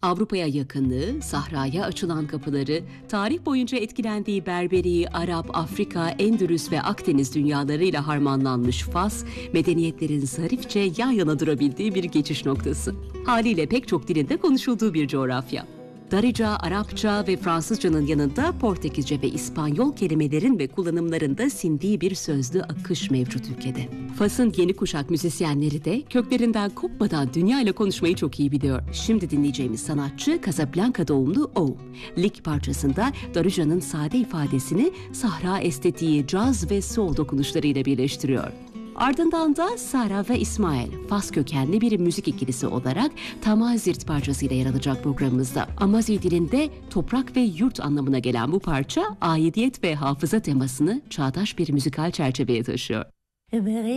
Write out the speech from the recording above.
Avrupa'ya yakınlığı, Sahra'ya açılan kapıları, tarih boyunca etkilendiği Berberi, Arap, Afrika, Endülüs ve Akdeniz dünyalarıyla harmanlanmış Fas, medeniyetlerin zarifçe yan yana durabildiği bir geçiş noktası. Haliyle pek çok dilinde konuşulduğu bir coğrafya. Darıca, Arapça ve Fransızcanın yanında Portekizce ve İspanyol kelimelerin ve kullanımlarında sindiği bir sözlü akış mevcut ülkede. Fas'ın yeni kuşak müzisyenleri de köklerinden kopmadan dünya ile konuşmayı çok iyi biliyor. Şimdi dinleyeceğimiz sanatçı Casablanca doğumlu O. Lig parçasında Darıca'nın sade ifadesini Sahra estetiği, caz ve soul dokunuşlarıyla birleştiriyor. Ardından da Sara ve İsmail, Fas kökenli bir müzik ikilisi olarak Tamazirt parçasıyla yer alacak programımızda. Amazi dilinde toprak ve yurt anlamına gelen bu parça, aidiyet ve hafıza temasını çağdaş bir müzikal çerçeveye taşıyor.